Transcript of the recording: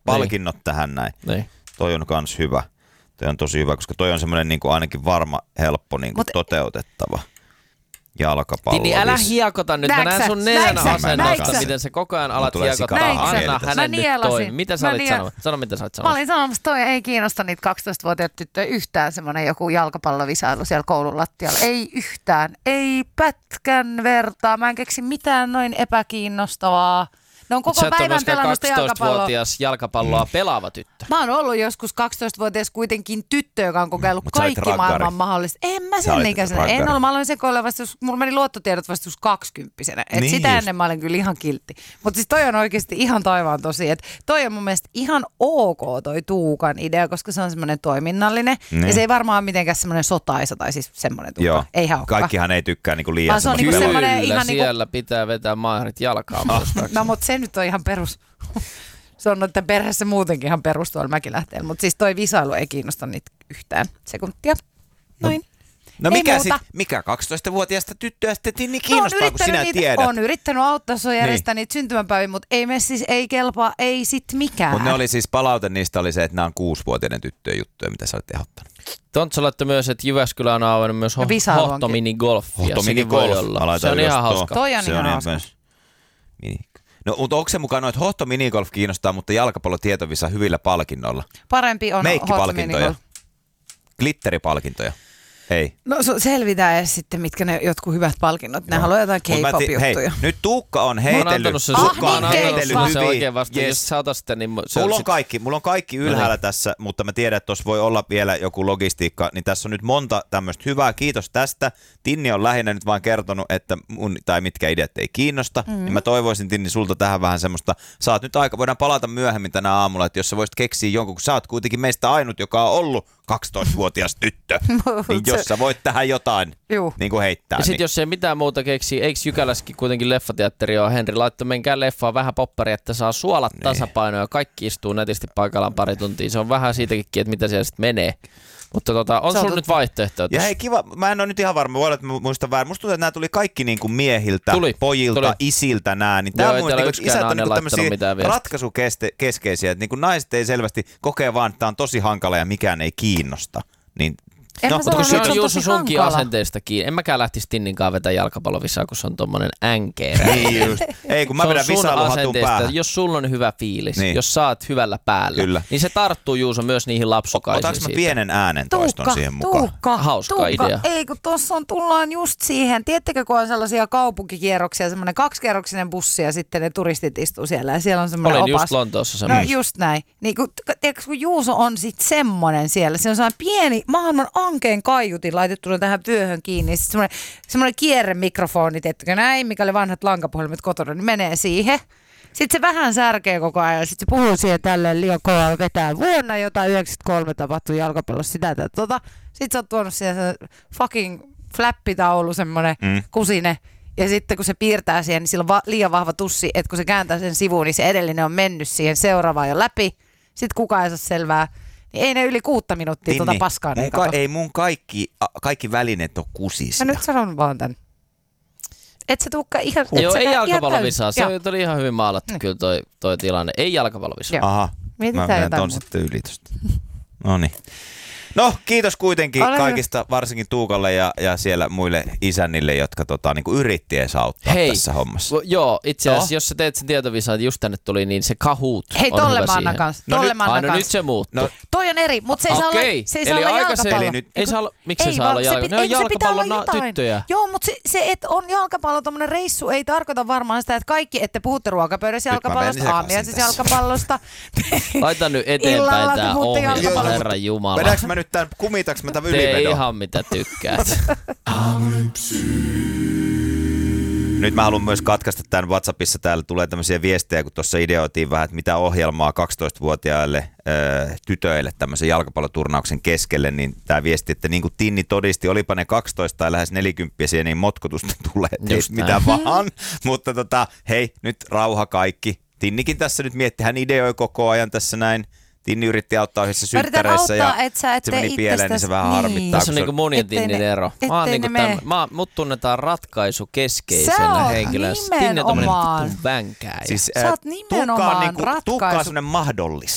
palkinnot tähän näin. Niin. Toi on kans hyvä. Toi on tosi hyvä, koska toi on semmoinen niinku ainakin varma, helppo niinku toteutettava jalkapallo. Niin älä hiekota nyt. Mä näen sun nenän asennosta, miten sä koko ajan alat hiekottaa. Anna hänen nyt toi. Mitä sä olit sanomassa? Sano, mitä sä olit sanomassa. Mä olin sanomassa, toi ei kiinnosta niitä 12-vuotiaita tyttöjä yhtään semmoinen joku jalkapallovisailu siellä koulun lattialla. Ei yhtään. Ei pätkän vertaa. Mä en keksi mitään noin epäkiinnostavaa. Ne on koko päivän pelannut sitä jalkapalloa. 12-vuotias jalkapalloa pelaava tyttö. Mä oon ollut joskus 12-vuotias kuitenkin tyttö, joka on kokeillut kaikki maailman mahdollista. En mä sen ikäisenä. En ole. Mä aloin sekoilla vasta, mulla meni luottotiedot vasta 20-vuotiaana. Niin sitä just. ennen mä olin kyllä ihan kiltti. Mutta siis toi on oikeasti ihan taivaan tosi. Että toi on mun mielestä ihan ok toi Tuukan idea, koska se on semmoinen toiminnallinen. Niin. Ja se ei varmaan mitenkään semmoinen sotaisa tai siis semmoinen Tuuka. Joo. Ei haukka. Kaikkihan ei tykkää niinku liian se on semmoista. niinku semmoinen Kyllä, ihan siellä pitää vetää maarit jalkaa muistaakseni. No mutta se nyt on ihan perus. Se on noiden perheessä muutenkin ihan perus tuolla Mäkilähteellä, mutta siis toi visailu ei kiinnosta niitä yhtään sekuntia. Noin. No mikä 12-vuotiaasta tyttöä sitten Tinni kiinnostaa, kun sinä tiedät? On yrittänyt auttaa sun järjestää niitä syntymäpäiviä, mutta ei me siis, ei kelpaa, ei sit mikään. Mutta ne oli siis palaute niistä oli se, että nämä on 6-vuotiaiden tyttöjen juttuja, mitä sä olet ehdottanut. Tontsa laittoi myös, että Jyväskylä on avannut myös hohtominigolfia. Hohtominigolf. Se on ihan hauska. Toi on ihan hauska. No, mutta onko se mukaan, että hohtominigolf kiinnostaa, mutta jalkapallotietovisa hyvillä palkinnoilla? Parempi on meikkipalkintoja, glitteripalkintoja. Ei. No selvitään edes sitten, mitkä ne jotkut hyvät palkinnot. Ne haluaa jotain K-pop-juttuja. Nyt Tuukka on heitellyt. Mä oon antanut se oikein vasta. Jos sä otat sitä, niin mulla on kaikki ylhäällä tässä, mutta mä tiedän, että tuossa voi olla vielä joku logistiikka. Niin tässä on nyt monta tämmöistä hyvää. Kiitos tästä. Tinni on lähinnä nyt vaan kertonut, että tai mitkä ideat ei kiinnosta. Niin mä toivoisin, Tinni, sulta tähän vähän semmoista. Saat nyt aika, voidaan palata myöhemmin tänä aamulla, että jos sä voisit keksiä jonkun, kun sä oot kuitenkin meistä ainut, joka on ollut 12-vuotias tyttö, niin jos sä voit tähän jotain niin kuin heittää. Ja sitten niin. jos ei mitään muuta keksi, eikö Jykälässäkin kuitenkin leffateatteri on? Henri laittoi menkää leffaan vähän popparia, että saa suolat tasapainoa ja kaikki istuu netisti paikallaan pari tuntia. Se on vähän siitäkin, että mitä siellä sitten menee. Mutta on sulla nyt vaihtoehtoja? Ja hei kiva, mä en ole nyt ihan varma, voi olla, että mä muistan väärin. Musta tuntuu, että nämä tuli kaikki niin kuin miehiltä, pojilta, isiltä nää. Niin tää on mun mielestä, isät on niin tämmöisiä ratkaisukeskeisiä, että niin kuin naiset ei selvästi kokee vaan, että tää on tosi hankala ja mikään ei kiinnosta. Niin mutta kun se on Juuso sunkin asenteesta kiinni. En mäkään lähtisi Tinninkaan vetää jalkapallovisaa, kun se on tommonen änkeerä. Niin just. Ei, kun mä vedän visailuhatun päähän. Jos sulla on hyvä fiilis, jos sä oot hyvällä päällä, niin se tarttuu Juuso myös niihin lapsukaisiin. Otaks mä pienen äänen toiston siihen mukaan? Hauska idea. Ei, kun tossa tullaan just siihen. Tiedättekö, kun on sellaisia kaupunkikierroksia, semmoinen 2-kerroksinen bussi ja sitten ne turistit istuu siellä ja siellä on semmoinen opas. Olin just Lontoossa semmoinen. No just näin. Niin kun Juuso on sit semmoinen siellä, se on semmoinen pieni, maailman ankeen kaiutin laitettu tähän vyöhön kiinni. Sitten semmoinen kierremikrofoni, teettekö näin, mikä oli vanhat lankapuhelimet kotona, niin menee siihen. Sitten se vähän särkee koko ajan. Sitten se puhuu siihen tälleen liian kovaa vetää. Vuonna jotain 93 tapahtui jalkapallossa sitä. Sitten sä oot tuonut siihen fucking flappitaulu, semmoinen kusine. Ja sitten kun se piirtää siihen, niin sillä on liian vahva tussi, että kun se kääntää sen sivuun, niin se edellinen on mennyt siihen seuraavaan jo läpi. Sitten kukaan ei saa selvää. Niin ei ne yli 6 minuuttia tuota paskaa. Ei mun kaikki välineet ole kusisia. Mä nyt sanon vaan tän. Et se tuukka ihan... Joo, ei jalkapallovisaa. Se oli ihan hyvin maalattu kyllä toi tilanne. Ei jalkapallovisaa. Aha, mä menen ton sitten yli tosta. Noniin. No, kiitos kuitenkin kaikista, varsinkin Tuukalle ja siellä muille isännille, jotka niinku yritti edes auttaa tässä hommassa. Joo, itse asiassa, jos sä teet sen tietovisan, että just tänne tuli, niin se Kahoot hei, on hyvä siihen. Kanssa. No nyt se muuttuu. No. Toi on eri, mutta se ei saa olla jalkapallo. Miksi se saa olla jalkapallo? Ne on jalkapallon tyttöjä. Joo, mutta se, että on jalkapallo, tommonen reissu, ei tarkoita varmaan sitä, että kaikki, että puhutte ruokapöydässä jalkapallosta, aamiaisessa jalkapallosta. Laita nyt eteenpäin tää ohjelma, Herran Jumala. Nyt tämän kumitaks mä tämän ylivedon? Tee ihan mitä tykkäät. Nyt mä haluan myös katkaista tämän WhatsAppissa. Täällä tulee tämmöisiä viestejä, kun tuossa ideoitiin vähän, että mitä ohjelmaa 12-vuotiaille tytöille tämmöisen jalkapalloturnauksen keskelle, niin tämä viesti, että niin kuin Tinni todisti, olipa ne 12 tai lähes 40, niin motkotusta tulee, mitä vaan. Mutta hei, nyt rauha kaikki. Tinnikin tässä nyt miettii, hän ideoi koko ajan tässä näin. Tinni yritti auttaa yhdessä synttäreissä ja se meni pieleen, niin se vähän harmittaa. Tässä on niinku mun ja Tinnin ero. Mut tunnetaan ratkaisukeskeisenä henkilönä. Tinni on tommonen vitun vänkäjä. Siis, sä oot nimenomaan Tuukka on semmonen mahdollis.